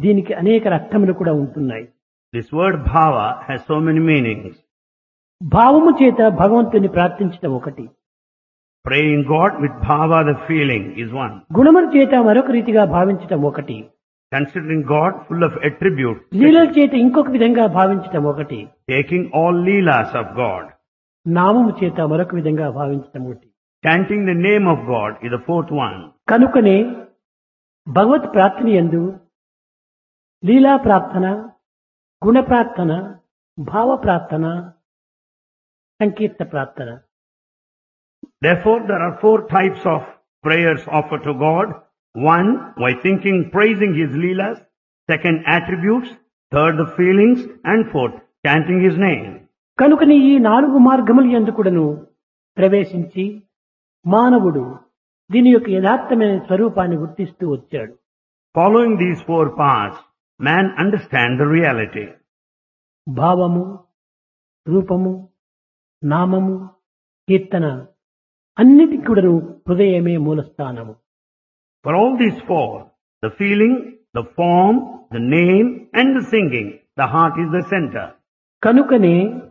దీనికి అనేక అర్థములు కూడా ఉంటున్నాయి. This word bhava has so many meanings. భావము చేత భగవంతుని ప్రార్థించడం ఒకటి, Praying God with bhava, the feeling, is one. గుణముల చేత మరొక రీతిగా భావించడం ఒకటి, Considering God full of attributes, లీలల చేత ఇంకొక విధంగా భావించడం ఒకటి, taking all leelas of God, నామము చేత మరొక విధంగా భావించడం ఒకటి. chanting the name of God is the fourth one. కనుకనే భగవత్ ప్రార్థన యందు లీలా ప్రార్థన, గుణ ప్రార్థన, భావ ప్రార్థన, సంకీర్త ప్రార్థన. Therefore, there are four types of prayers offered to God. One, by thinking, praising His leelas. Second, attributes. Third, the feelings. And fourth, chanting His name. కనుకని ఈ 4 మార్గముల యందు కూడాను ప్రవేశించి మానవుడు దీని యొక్క యథార్థమైన స్వరూపాన్ని గుర్తిస్తూ వచ్చాడు. Following these four paths, man understands the reality. భావము, రూపము, నామము, కీర్తన అన్నిటికీ కూడాను హృదయమే మూలస్థానము. For all these four, the feeling, the form, the name, and the singing, the heart is the center. కనుకనే